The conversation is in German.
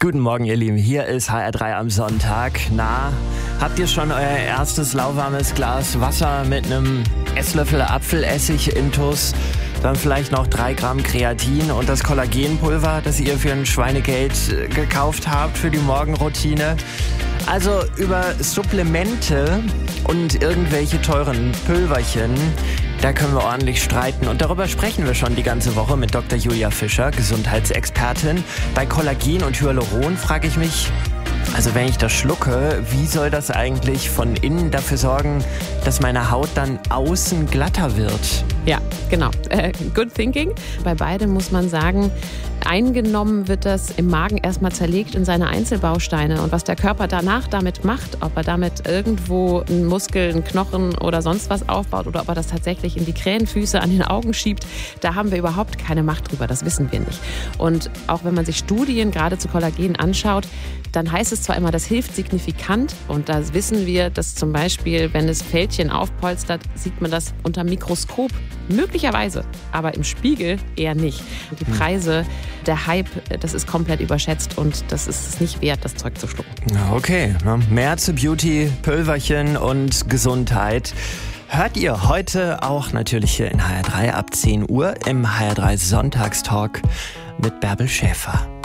Guten Morgen, ihr Lieben. Hier ist HR3 am Sonntag. Na, habt ihr schon euer erstes lauwarmes Glas Wasser mit einem Esslöffel Apfelessig intus? Dann vielleicht noch 3 Gramm Kreatin und das Kollagenpulver, das ihr für ein Schweinegeld gekauft habt für die Morgenroutine. Also über Supplemente und irgendwelche teuren Pülverchen, da können wir ordentlich streiten. Und darüber sprechen wir schon die ganze Woche mit Dr. Julia Fischer, Gesundheitsexpertin. Bei Kollagen und Hyaluron frage ich mich, also wenn ich das schlucke, wie soll das eigentlich von innen dafür sorgen, dass meine Haut dann außen glatter wird? Ja, genau. Good thinking. Bei beidem muss man sagen, eingenommen wird das im Magen erstmal zerlegt in seine Einzelbausteine. Und was der Körper danach damit macht, ob er damit irgendwo einen Muskel, einen Knochen oder sonst was aufbaut oder ob er das tatsächlich in die Krähenfüße an den Augen schiebt, da haben wir überhaupt keine Macht drüber. Das wissen wir nicht. Und auch wenn man sich Studien gerade zu Kollagen anschaut, dann heißt es zwar immer, das hilft signifikant. Und da wissen wir, dass zum Beispiel, wenn es Fältchen aufpolstert, sieht man das unter Mikroskop möglicherweise, aber im Spiegel eher nicht. Und die Preise, der Hype, das ist komplett überschätzt und das ist es nicht wert, das Zeug zu schlucken. Okay, mehr zu Beauty, Pülverchen und Gesundheit hört ihr heute auch natürlich hier in HR3 ab 10 Uhr im HR3 Sonntagstalk mit Bärbel Schäfer.